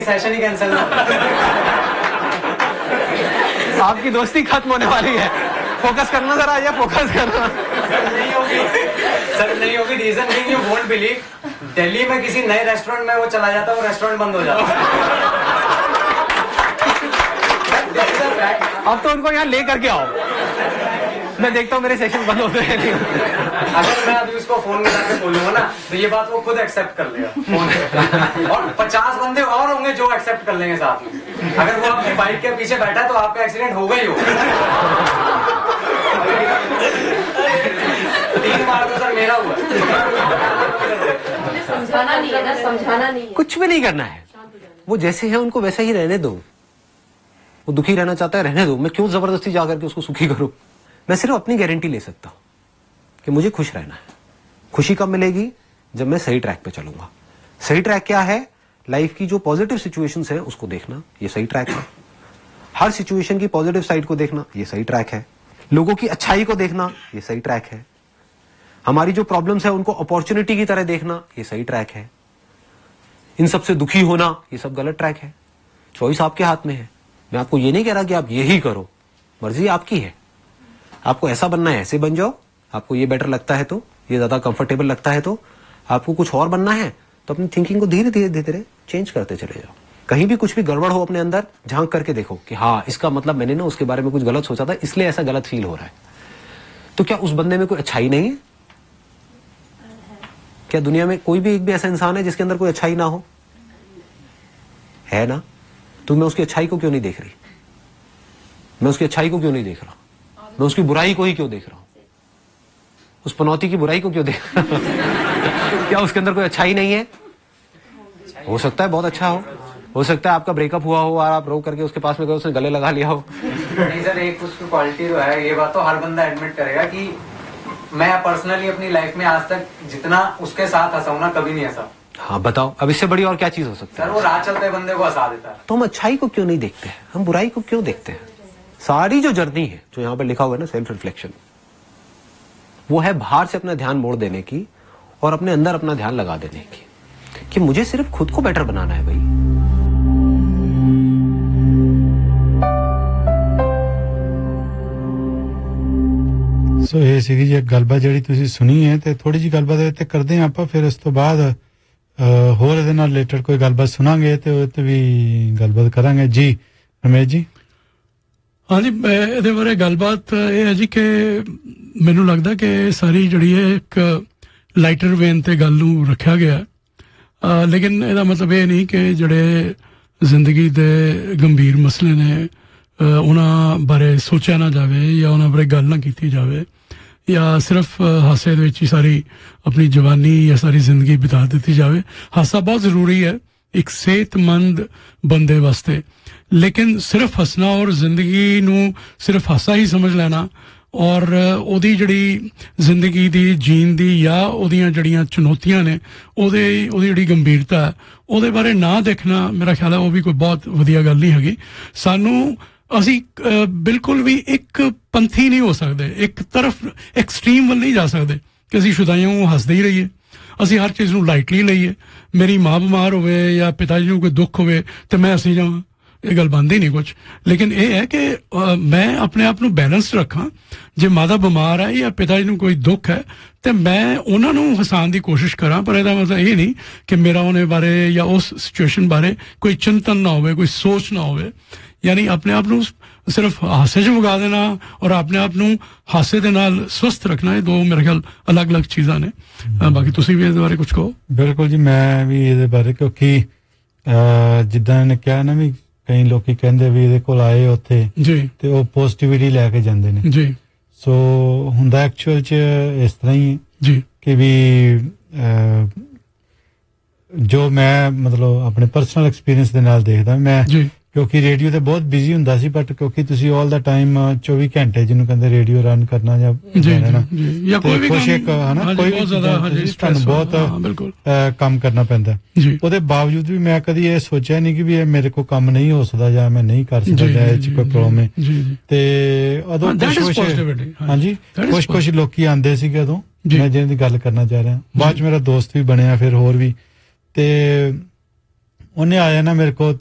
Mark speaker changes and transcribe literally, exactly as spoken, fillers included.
Speaker 1: Session ही cancel ना
Speaker 2: आपकी दोस्ती खत्म होने वाली है। फोकस करना जरा, या फोकस करना
Speaker 1: नहीं होगी सर, नहीं होगी। Reason being you won't believe, Delhi में किसी नए रेस्टोरेंट में वो चला जाता है, वो रेस्टोरेंट बंद हो जाता है।
Speaker 2: अब तो उनको यहाँ ले करके आओ, मैं देखता हूँ मेरे सेशन बंद होते हैं नहीं।
Speaker 1: अगर मैं अभी उसको फोन में जाके बोलूंगा ना, तो ये बात वो खुद एक्सेप्ट कर लेगा फोन पे। और पचास बंदे और होंगे जो एक्सेप्ट कर लेंगे साथ में। अगर वो आपकी बाइक के पीछे बैठा है तो आपका एक्सीडेंट होगा ही होगा। तीन बार तो सर मेरा हुआ।
Speaker 3: समझाना नहीं है ना, समझाना नहीं है।
Speaker 2: कुछ भी नहीं करना है, वो जैसे है उनको वैसे ही रहने दो। वो दुखी रहना चाहता है, रहने दो। मैं क्यों जबरदस्ती जाकर के उसको सुखी करूं? मैं सिर्फ अपनी गारंटी ले सकता हूं कि मुझे खुश रहना है। खुशी कब मिलेगी? जब मैं सही ट्रैक पे चलूंगा। सही ट्रैक क्या है? लाइफ की जो पॉजिटिव सिचुएशंस है उसको देखना, ये सही ट्रैक है। हर सिचुएशन की पॉजिटिव साइड को देखना, ये सही ट्रैक है। लोगों की अच्छाई को देखना, ये सही ट्रैक है। हमारी जो प्रॉब्लम्स है उनको अपॉर्चुनिटी की तरह देखना, ये सही ट्रैक है। इन सबसे दुखी होना, ये सब गलत ट्रैक है। चॉइस आपके हाथ में है। मैं आपको ये नहीं कह रहा कि आप यही करो, मर्जी आपकी है। आपको ऐसा बनना है, ऐसे बन जाओ। आपको ये बेटर लगता है तो, ये ज्यादा कंफर्टेबल लगता है तो, आपको कुछ और बनना है तो अपनी थिंकिंग को धीरे धीरे धीरे धीरे चेंज करते चले जाओ। कहीं भी कुछ भी गड़बड़ हो अपने अंदर, झांक करके देखो कि हाँ, इसका मतलब मैंने ना उसके बारे में कुछ गलत सोचा था, इसलिए ऐसा गलत फील हो रहा है। तो क्या उस बंदे में कोई अच्छाई नहीं है? क्या दुनिया में कोई भी एक भी ऐसा इंसान है जिसके अंदर कोई अच्छाई ना हो? है ना? तो मैं उसकी अच्छाई को क्यों नहीं देख रही? मैं उसकी अच्छाई को क्यों नहीं देख रहा? मैं उसकी बुराई को ही क्यों देख रहा हूं? उस पनौती की बुराई को क्यों देख रहा हूं? क्या उसके अंदर कोई अच्छाई नहीं है? हो सकता है बहुत अच्छा हो। हो सकता है आपका ब्रेकअप हुआ हो और आप रो करके उसके पास में गए, उसने गले लगा लिया हो।
Speaker 1: नहीं सर, एक उसकी क्वालिटी तो है, ये बात तो हर बंदा एडमिट करेगा कि मैं पर्सनली अपनी लाइफ में आज तक जितना उसके साथ हंसा हूं ना, कभी नहीं हंसा।
Speaker 2: हाँ बताओ, अब इससे बड़ी और क्या चीज हो सकती है?
Speaker 1: सर वो राह चलते बंदे को हंसा देता है।
Speaker 2: तो हम अच्छाई को क्यों नहीं देखते हैं? हम बुराई को क्यों देखते हैं? सारी जो जर्नी है, जो यहाँ पर लिखा हुआ है ना, सेल्फ रिफ्लेक्शन, वो है बाहर से अपना ध्यान मोड़ देने की और अपने अंदर अपना ध्यान लगा देने की, कि मुझे सिर्फ खुद को बेटर बनाना है भाई।
Speaker 4: सो so, ये सीगी जी गलबात ਜਿਹੜੀ ਤੁਸੀਂ ਸੁਣੀ ਹੈ ਤੇ ਥੋੜੀ ਜੀ ਗਲਬਾਤ ਦੇ ਉੱਤੇ ਕਰਦੇ ਹਾਂ ਆਪਾਂ, ਫਿਰ ਉਸ ਤੋਂ ਬਾਅਦ ਹੋਰ ਇਹਦੇ ਨਾਲ ਰਿਲੇਟਡ ਕੋਈ ਗੱਲਬਾਤ ਸੁਣਾਂਗੇ ਤੇ ਉਹ ਤੇ ਵੀ ਗੱਲਬਾਤ ਕਰਾਂਗੇ ਜੀ। ਰਮੇਸ਼ ਜੀ।
Speaker 5: हाँ जी, ਇਹਦੇ ਬਾਰੇ ਗੱਲਬਾਤ ਇਹ ਹੈ ਜੀ ਕਿ ਮੈਨੂੰ ਲੱਗਦਾ ਕਿ ਸਾਰੀ ਜਿਹੜੀ ਹੈ ਇੱਕ ਲਾਈਟਰ ਵੇਨ ਤੇ ਗੱਲ ਨੂੰ ਰੱਖਿਆ ਗਿਆ, ਲੇਕਿਨ ਇਹਦਾ ਮਤਲਬ ਇਹ ਨਹੀਂ ਕਿ ਜਿਹੜੇ ਜ਼ਿੰਦਗੀ ਦੇ ਗੰਭੀਰ ਮਸਲੇ ਨੇ ਉਹਨਾਂ ਬਾਰੇ ਸੋਚਿਆ ਨਾ ਜਾਵੇ ਜਾਂ ਉਹਨਾਂ ਬਾਰੇ ਗੱਲ ਨਾ ਕੀਤੀ ਜਾਵੇ, ਜਾਂ ਸਿਰਫ ਹਾਸੇ ਦੇ ਵਿੱਚ ਹੀ ਸਾਰੀ ਆਪਣੀ ਜਵਾਨੀ ਜਾਂ ਸਾਰੀ ਜ਼ਿੰਦਗੀ ਬਿਤਾ ਦਿੱਤੀ ਜਾਵੇ। ਹਾਸਾ ਬਹੁਤ ਜ਼ਰੂਰੀ ਹੈ ਇੱਕ ਸਿਹਤਮੰਦ ਬੰਦੇ ਵਾਸਤੇ, लेकिन सिर्फ हसना और जिंदगी नू सिर्फ हासा ही समझ लेना और ओदी जड़ी जिंदगी दी जीन दी या ओदियां जड़ियां चुनौतियां ने ओदे ओदी जड़ी गंभीरता है ओदे बारे ना देखना, मेरा ख्याल है वो भी कोई बहुत वधिया गल नहीं हैगी। सानू असी बिल्कुल भी एक पंथी नहीं हो सकते, एक तरफ एक्सट्रीम वाल नहीं जा सकते कि असी शुदाइयों को हसदे ही रहिए, असी हर चीज़ नू लाइटली लईए। मेरी माँ बीमार होवे या पिताजी नू कोई दुख होवे तो मैं हसी जावां, ये गल बनती नहीं कुछ। लेकिन यह है कि आ, मैं अपने आप को बैलेंस रखा। जे माता बीमार है या पिता जी को कोई दुख है तो मैं उन्होंने हसान की कोशिश करा, पर यदा मतलब ये नहीं कि मेरा उन्हें बारे या उस सिचुएशन बारे कोई चिंतन ना हो, कोई सोच ना हो। यानी अपने आप को सिर्फ हासे च वगा देना और अपने आप को हासे दे नाल स्वस्थ रखना, ये दो मेरे ख्याल अलग अलग चीज़ां ने। बाकी तुसीं भी इस बारे कुछ कहो।
Speaker 4: बिल्कुल जी, मैं भी ये बारे क्योंकि जिद्दां ने कहा ना भी कई लोग कहते भी ये कोल आए उत्थे ते वो पॉजिटिविटी लैके जांदे ने जी। सो हुंदा एक्चुअल च इस तरह ही जी कि भी आ, जो मैं मतलब अपने पर्सनल एक्सपीरियंस दे नाल देखदा मैं जी, क्योंकि रेडियो ते बहुत बिजी हुंदा सी, बट क्योंकि तुसी ऑल द टाइम चौबीस घंटे जिन्हों कहंदे रेडियो रन करना या ना
Speaker 5: या कोई भी
Speaker 4: कुछ एक है ना कोई बहुत बहुत काम करना पैंदा, ਉਹਦੇ ਬਾਵਜੂਦ भी मैं कभी ये सोचा नहीं कि भी ये मेरे को काम नहीं हो सकता या मैं नहीं कर सकता या कोई प्रॉब्लम है ते अदों कुछ हां जी कुछ कुछ लोकी आंदे सी अदों मैं जिन्हां दी गल करना चाह रहा। बाद च मेरा दोस्त भी बनया फिर होर भी ते ਉਹਨੇ ਆ ਜਾਣਾ ਮੇਰੇ ਕੋਲ